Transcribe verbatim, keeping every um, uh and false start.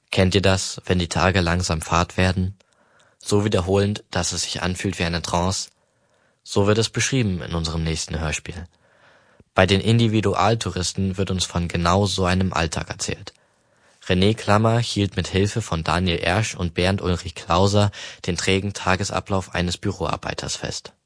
Kennt ihr das, wenn die Tage langsam Fahrt werden? So wiederholend, dass es sich anfühlt wie eine Trance? So wird es beschrieben in unserem nächsten Hörspiel. Bei den Individualtouristen wird uns von genau so einem Alltag erzählt. René Klammer hielt mit Hilfe von Daniel Ersch und Bernd Ulrich Klauser den trägen Tagesablauf eines Büroarbeiters fest